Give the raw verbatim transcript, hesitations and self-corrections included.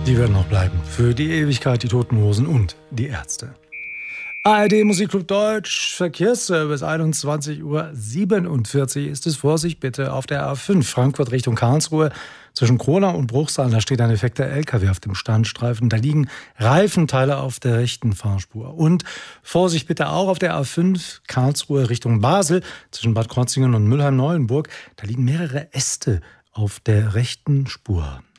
Die werden noch bleiben. Für die Ewigkeit die Toten Hosen und die Ärzte. A R D Musikclub Deutsch, Verkehrsservice, einundzwanzig Uhr siebenundvierzig ist es. Vorsicht bitte auf der A fünf, Frankfurt Richtung Karlsruhe. Zwischen Kronau und Bruchsal, da steht ein defekter L K W auf dem Standstreifen. Da liegen Reifenteile auf der rechten Fahrspur. Und Vorsicht bitte auch auf der A fünf, Karlsruhe Richtung Basel. Zwischen Bad Krozingen und Mülheim-Neuenburg, da liegen mehrere Äste auf der rechten Spur.